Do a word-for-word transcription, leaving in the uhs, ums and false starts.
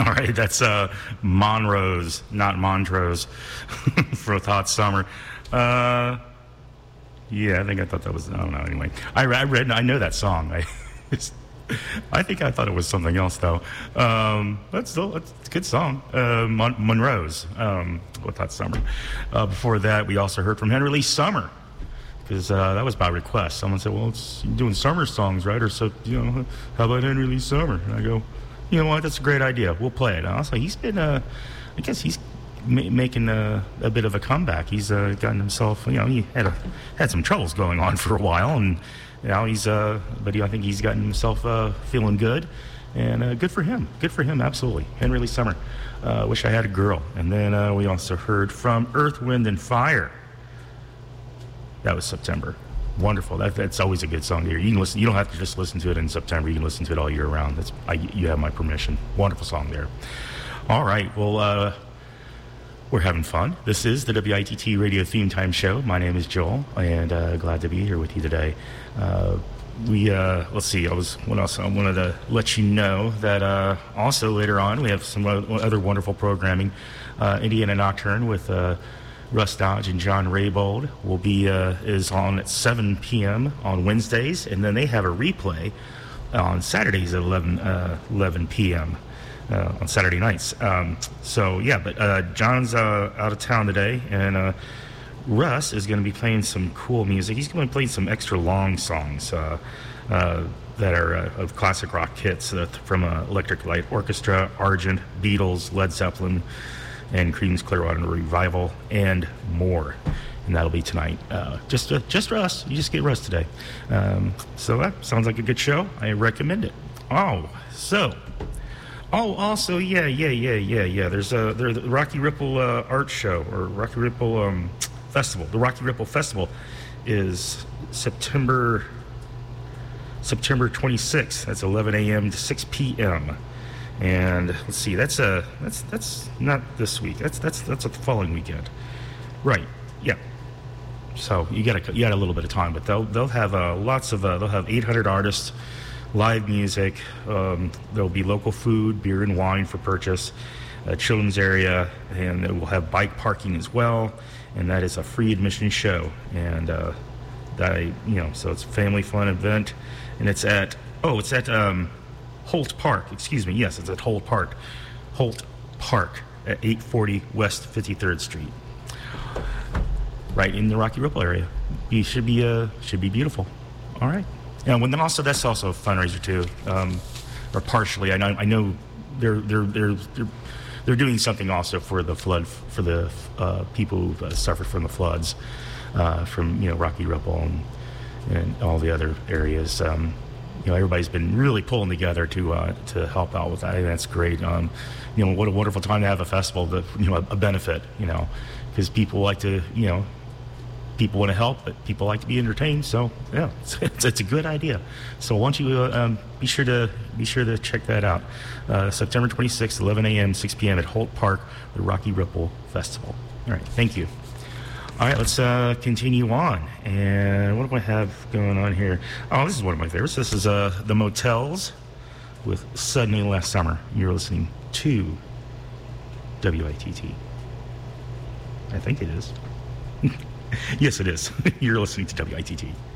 All right, that's uh, Monrose, not Montrose, for a hot summer. Uh, yeah, I think I thought that was, I don't know, anyway. I, I read, I know that song. I just, I think I thought it was something else, though. Um, that's still, that's a good song. Uh, Mon- Monrose, um, with Hot Summer. Uh, before that, we also heard from Henry Lee Summer, because uh, that was by request. Someone said, well, it's you're doing summer songs, right? Or so, you know, how about Henry Lee Summer? And I go, you know what, that's a great idea. We'll play it. And I was like, he's been, uh, I guess he's ma- making a, a bit of a comeback. He's uh, gotten himself, you know, he had a, had some troubles going on for a while, and now he's, uh, but he, I think he's gotten himself uh, feeling good, and uh, good for him. Good for him, absolutely. Henry Lee Summer, uh, Wish I Had a Girl. And then uh, we also heard from Earth, Wind, and Fire. That was September. Wonderful. That, that's always a good song to hear. You can listen. You don't have to just listen to it in September. You can listen to it all year round. That's I, you have my permission. Wonderful song there. All right. Well, uh, we're having fun. This is the W I T T Radio Theme Time Show. My name is Joel, and uh, glad to be here with you today. Uh, we uh, let's see. I was what else? I wanted to let you know that uh, also later on we have some other wonderful programming. Uh, Indiana Nocturne with Uh, Russ Dodge and John Raybold will be uh, is on at seven p.m. on Wednesdays, and then they have a replay on Saturdays at eleven, uh, eleven p.m. Uh, on Saturday nights. Um, so yeah, but uh, John's uh, out of town today, and uh, Russ is going to be playing some cool music. He's going to be playing some extra long songs uh, uh, that are uh, of classic rock hits uh, from uh, Electric Light Orchestra, Argent, Beatles, Led Zeppelin, and Creedence Clearwater Revival, and more. And that'll be tonight. Uh, just uh, just Russ. You just get Russ today. Um, so that sounds like a good show. I recommend it. Oh, so. Oh, also, yeah, yeah, yeah, yeah, yeah. There's a there's the Rocky Ripple uh, Art Show, or Rocky Ripple um, Festival. The Rocky Ripple Festival is September September twenty-sixth. That's eleven a.m. to six p.m. And let's see, that's a that's that's not this week. That's that's that's the following weekend, right? Yeah. So you got a you got a little bit of time, but they'll they'll have uh, lots of uh, they'll have eight hundred artists, live music. Um, there'll be local food, beer and wine for purchase, a children's area, and it will have bike parking as well. And that is a free admission show. And uh, that you know, so it's a family fun event, and it's at oh, it's at um. Holt Park, excuse me, yes, it's at Holt Park. Holt Park at eight forty West fifty-third Street. Right in the Rocky Ripple area. You should be uh should be beautiful. All right. And then also that's also a fundraiser too. Um, or partially. I know I know they're they're they're they're, they're doing something also for the flood for the uh, people who uh, suffered from the floods uh, from you know Rocky Ripple and, and all the other areas. Um, You know, everybody's been really pulling together to uh, to help out with that. I think that's great. Um, you know, what a wonderful time to have a festival, that you know, a, a benefit. You know, because people like to, you know, people want to help, but people like to be entertained. So yeah, it's, it's, it's a good idea. So why don't you uh, um, be sure to be sure to check that out. Uh, September twenty-sixth, eleven a.m., six p.m. at Holt Park, the Rocky Ripple Festival. All right, thank you. All right, let's uh, continue on. And what do I have going on here? Oh, this is one of my favorites. This is uh, The Motels with Suddenly Last Summer. You're listening to W I T T. I think it is. Yes, it is. You're listening to W I T T.